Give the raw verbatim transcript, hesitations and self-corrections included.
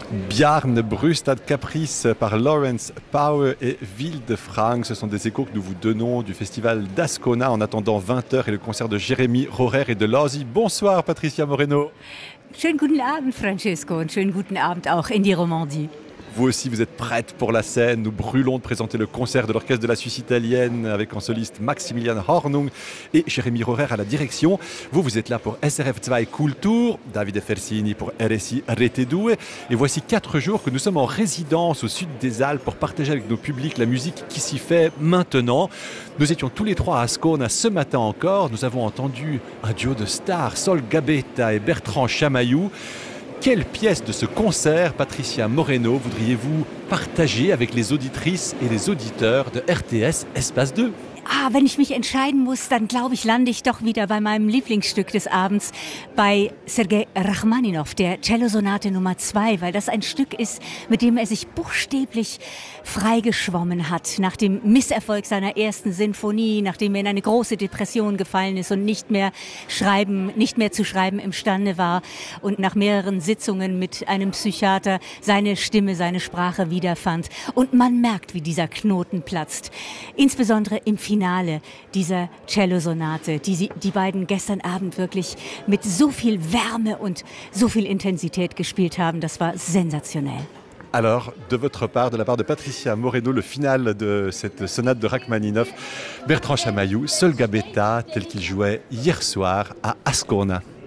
Bjarne, Brustad, Caprice par Lawrence Power et Ville de Frank. Ce sont des échos que nous vous donnons du festival d'Ascona en attendant vingt heures et le concert de Jérémy Rohrer et de Lozzy. Bonsoir Patricia Moreno. Schönen guten Abend Francesco und schönen guten Abend auch in die Romandie. Vous aussi, vous êtes prête pour la scène. Nous brûlons de présenter le concert de l'Orchestre de la Suisse italienne avec en soliste Maximilian Hornung et Jérémy Rohrer à la direction. Vous, vous êtes là pour S R F deux Kultur, Davide Fersini pour R S I Rete deux. Et voici quatre jours que nous sommes en résidence au sud des Alpes pour partager avec nos publics la musique qui s'y fait maintenant. Nous étions tous les trois à Ascona ce matin encore. Nous avons entendu un duo de stars, Sol Gabetta et Bertrand Chamaillou. Quelle pièce de ce concert, Patricia Moreno, voudriez-vous partager avec les auditrices et les auditeurs de R T S Espace deux? Ah, wenn ich mich entscheiden muss, dann glaube ich, lande ich doch wieder bei meinem Lieblingsstück des Abends, bei Sergei Rachmaninow, der Cellosonate Nummer zwei, weil das ein Stück ist, mit dem er sich buchstäblich freigeschwommen hat. Nach dem Misserfolg seiner ersten Sinfonie, nachdem er in eine große Depression gefallen ist und nicht mehr schreiben, nicht mehr zu schreiben imstande war und nach mehreren Sitzungen mit einem Psychiater seine Stimme, seine Sprache wiederfand. Und man merkt, wie dieser Knoten platzt. Insbesondere im Finale dieser Cellosonate, die sie, die beiden gestern Abend wirklich mit so viel Wärme und so viel Intensität gespielt haben, das war sensationell. Alors, de votre part, de la part de Patricia Moreno, le final de cette sonate de Rachmaninoff, Bertrand Chamaillou, Sol Gabetta, tel qu'il jouait hier soir à Ascona.